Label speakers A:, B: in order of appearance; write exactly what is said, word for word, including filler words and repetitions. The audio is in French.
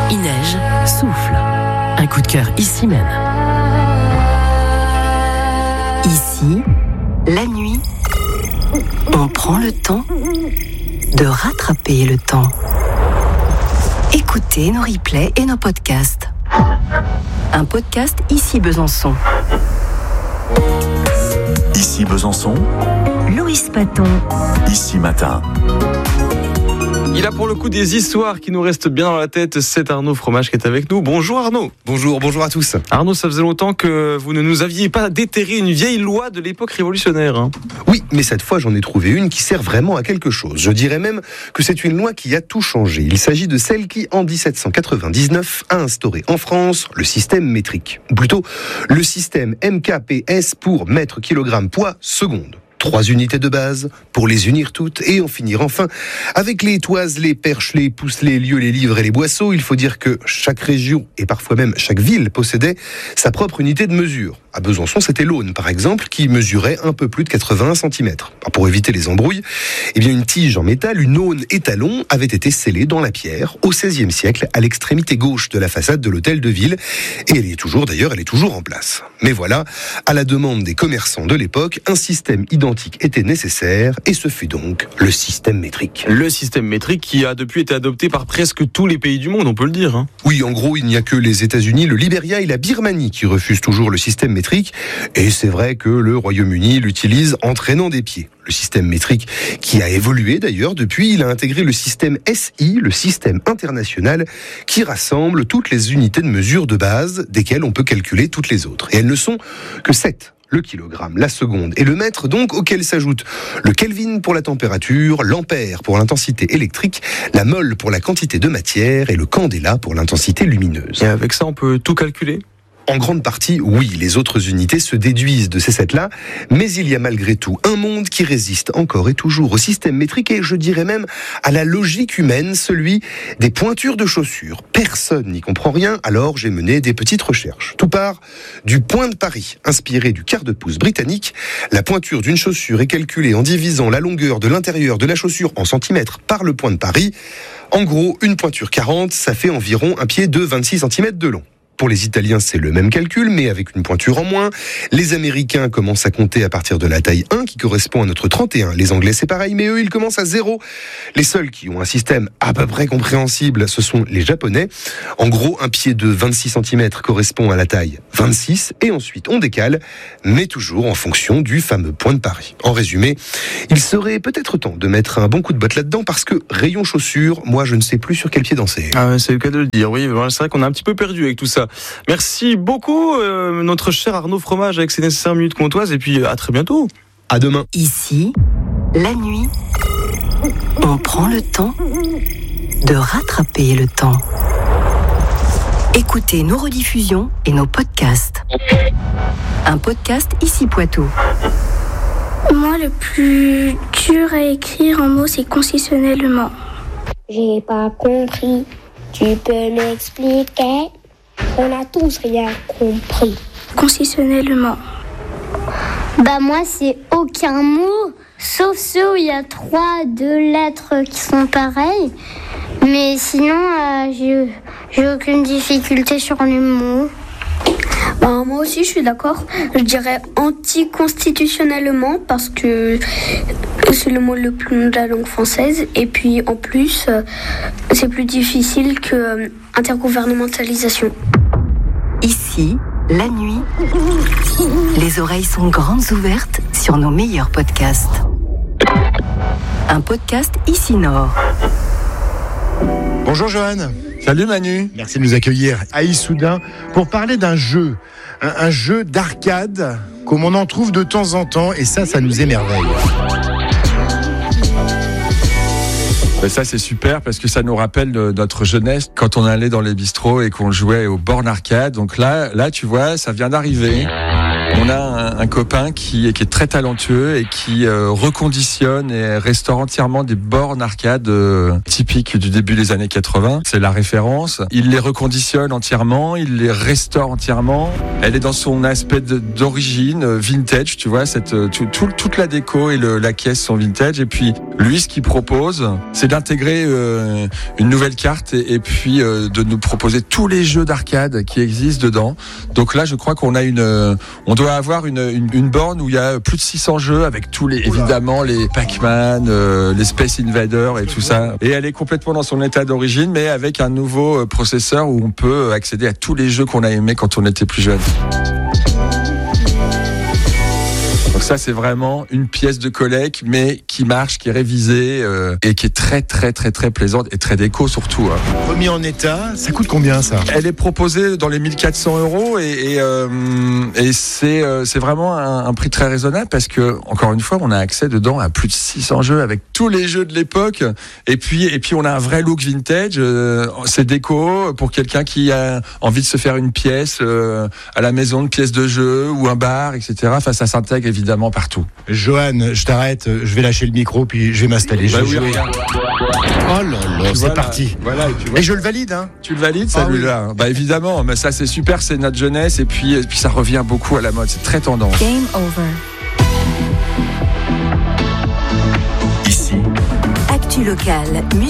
A: Il neige, souffle. Un coup de cœur ici même. Ici, la nuit, on prend le temps de rattraper le temps. Écoutez nos replays et nos podcasts. Un podcast Ici Besançon.
B: Ici Besançon.
A: Louis Paton.
B: Ici Matin.
C: Il a pour le coup des histoires qui nous restent bien dans la tête. C'est Arnaud Fromage qui est avec nous. Bonjour Arnaud.
D: Bonjour, bonjour à tous.
C: Arnaud, ça faisait longtemps que vous ne nous aviez pas déterré une vieille loi de l'époque révolutionnaire. Hein.
D: Oui, mais cette fois j'en ai trouvé une qui sert vraiment à quelque chose. Je dirais même que c'est une loi qui a tout changé. Il s'agit de celle qui, en dix-sept cent quatre-vingt-dix-neuf, a instauré en France le système métrique. Ou plutôt, le système M K P S pour mètre kilogramme poids seconde. Trois unités de base pour les unir toutes et en finir enfin avec les toises, les perches, les pouces, les lieux, les livres et les boisseaux. Il faut dire que chaque région et parfois même chaque ville possédait sa propre unité de mesure. À Besançon, c'était l'Aune, par exemple, qui mesurait un peu plus de quatre-vingts centimètres. Pour éviter les embrouilles, eh bien une tige en métal, une aune étalon, avait été scellée dans la pierre au seizième siècle à l'extrémité gauche de la façade de l'hôtel de ville. Et elle y est toujours, d'ailleurs, elle est toujours en place. Mais voilà, à la demande des commerçants de l'époque, un système identique était nécessaire et ce fut donc le système métrique.
C: Le système métrique qui a depuis été adopté par presque tous les pays du monde, on peut le dire. Hein.
D: Oui, en gros, il n'y a que les États-Unis, le Libéria et la Birmanie qui refusent toujours le système métrique. Et c'est vrai que le Royaume-Uni l'utilise en traînant des pieds. Le système métrique qui a évolué d'ailleurs depuis, il a intégré le système S I, le système international, qui rassemble toutes les unités de mesure de base desquelles on peut calculer toutes les autres. Et elles ne sont que sept. Le kilogramme, la seconde et le mètre, donc, auquel s'ajoute le Kelvin pour la température, l'ampère pour l'intensité électrique, la mole pour la quantité de matière et le candela pour l'intensité lumineuse.
C: Et avec ça, on peut tout calculer ?
D: En grande partie, oui, les autres unités se déduisent de ces sept-là, mais il y a malgré tout un monde qui résiste encore et toujours au système métrique et je dirais même à la logique humaine, celui des pointures de chaussures. Personne n'y comprend rien, alors j'ai mené des petites recherches. Tout part du point de Paris, inspiré du quart de pouce britannique. La pointure d'une chaussure est calculée en divisant la longueur de l'intérieur de la chaussure en centimètres par le point de Paris. En gros, une pointure quarante, ça fait environ un pied de vingt-six centimètres de long. Pour les Italiens, c'est le même calcul, mais avec une pointure en moins. Les Américains commencent à compter à partir de la taille un, qui correspond à notre trente et un. Les Anglais, c'est pareil, mais eux, ils commencent à zéro. Les seuls qui ont un système à peu près compréhensible, ce sont les Japonais. En gros, un pied de vingt-six centimètres correspond à la taille vingt-six, et ensuite on décale, mais toujours en fonction du fameux point de Paris. En résumé, il serait peut-être temps de mettre un bon coup de botte là-dedans, parce que rayon chaussures, moi, je ne sais plus sur quel pied danser.
C: Ah, c'est le cas de le dire, oui. C'est vrai qu'on a un petit peu perdu avec tout ça. Merci beaucoup, euh, notre cher Arnaud Fromage, avec ses nécessaires minutes comtoises, et puis à très bientôt.
D: À demain.
A: Ici, la nuit, on prend le temps de rattraper le temps. Écoutez nos rediffusions et nos podcasts. Un podcast Ici Poitou.
E: Moi, le plus dur à écrire en mots, c'est concessionnellement.
F: J'ai pas compris. Tu peux m'expliquer? On a tous rien compris.
E: Concessionnellement.
G: Bah moi c'est aucun mot, sauf ceux où il y a trois, deux lettres qui sont pareilles. Mais sinon, euh, j'ai, j'ai aucune difficulté sur les mots.
E: Bah, moi aussi je suis d'accord. Je dirais anticonstitutionnellement parce que c'est le mot le plus long de la langue française. Et puis en plus, c'est plus difficile que euh, intergouvernementalisation.
A: Ici, la nuit, les oreilles sont grandes ouvertes sur nos meilleurs podcasts. Un podcast Ici Nord.
H: Bonjour Johan.
I: Salut Manu.
H: Merci de nous accueillir à Issoudun pour parler d'un jeu, un, un jeu d'arcade comme on en trouve de temps en temps et ça, ça nous émerveille.
I: Ben ça c'est super parce que ça nous rappelle notre jeunesse quand on allait dans les bistrots et qu'on jouait aux bornes arcade. Donc là, là tu vois, ça vient d'arriver. On a un, un copain qui, qui est très talentueux et qui euh, reconditionne et restaure entièrement des bornes arcades euh, typiques du début des années quatre-vingts. C'est la référence. Il les reconditionne entièrement, il les restaure entièrement. Elle est dans son aspect de, d'origine, euh, vintage, tu vois, cette, tout, tout, toute la déco et le, la caisse sont vintage. Et puis lui, ce qu'il propose, c'est d'intégrer euh, une nouvelle carte et, et puis euh, de nous proposer tous les jeux d'arcade qui existent dedans. Donc là, je crois qu'on a une, euh, on doit avoir une, une, une borne où il y a plus de six cents jeux avec tous les, évidemment, les Pac-Man, euh, les Space Invaders et tout ça. Et elle est complètement dans son état d'origine, mais avec un nouveau euh, processeur où on peut accéder à tous les jeux qu'on a aimés quand on était plus jeune. Donc ça, c'est vraiment une pièce de collecte, mais qui marche, qui est révisée euh, et qui est très, très, très, très plaisante et très déco surtout. Hein.
H: Remis en état, ça coûte combien ça ?
I: Elle est proposée dans les mille quatre cents euros et, et, euh, et c'est, euh, c'est vraiment un, un prix très raisonnable parce que, encore une fois, on a accès dedans à plus de six cents jeux avec tous les jeux de l'époque. Et puis, et puis on a un vrai look vintage. Euh, c'est déco pour quelqu'un qui a envie de se faire une pièce euh, à la maison, une pièce de jeu ou un bar, et cetera. Enfin, ça s'intègre évidemment. Évidemment partout.
H: Johan, je t'arrête, je vais lâcher le micro puis je vais m'installer.
I: Bah
H: je
I: oui,
H: vais jouer. Oh là là, c'est
I: voilà,
H: parti.
I: Voilà, et, tu vois,
H: et je le valide, hein.
I: Tu le valides, celui-là. Ah oui. Bah évidemment, mais ça c'est super, c'est notre jeunesse et puis, et puis ça revient beaucoup à la mode, c'est très tendance.
A: Game over.
B: Ici,
A: Actu locale.